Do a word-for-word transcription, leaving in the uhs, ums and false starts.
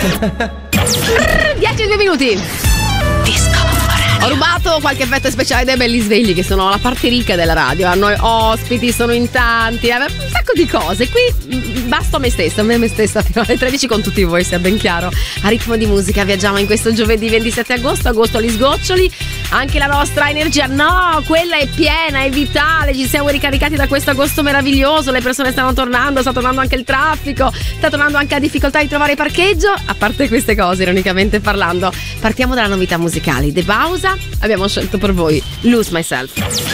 dieci e due minuti. Disco. Ho rubato qualche effetto speciale dai belli svegli, che sono la parte ricca della radio. Hanno ospiti, sono in tanti, un sacco di cose. Qui basta me stessa, me, me stessa fino alle tredici con tutti voi, sia ben chiaro. A ritmo di musica viaggiamo in questo giovedì ventisette agosto, agosto agli sgoccioli. Anche la nostra energia, no, quella è piena, è vitale. Ci siamo ricaricati da questo agosto meraviglioso. Le persone stanno tornando, sta tornando anche il traffico, sta tornando anche la difficoltà di trovare parcheggio. A parte queste cose, ironicamente parlando, partiamo dalla novità musicale. The Pausa, abbiamo scelto per voi Lose Myself.